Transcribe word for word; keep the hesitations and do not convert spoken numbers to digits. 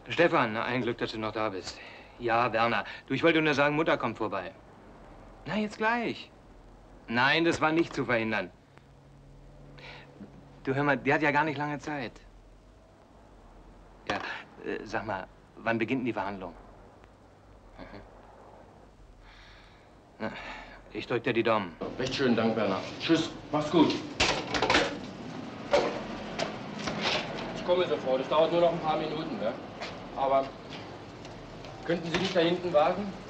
Stefan, ein Glück, dass du noch da bist. Ja, Werner. Du, ich wollte nur sagen, Mutter kommt vorbei. Na, jetzt gleich. Nein, das war nicht zu verhindern. Du, hör mal, die hat ja gar nicht lange Zeit. Ja, äh, sag mal, wann beginnt die Verhandlung? Mhm. Na, ich drück dir die Daumen. Recht schönen Dank, Werner. Tschüss, mach's gut. Ich komme sofort, es dauert nur noch ein paar Minuten, ja? Aber könnten Sie nicht da hinten warten?